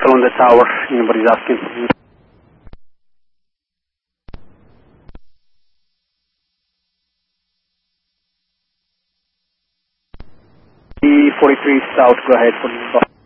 on the tower. Anybody's asking. E43 South, go ahead.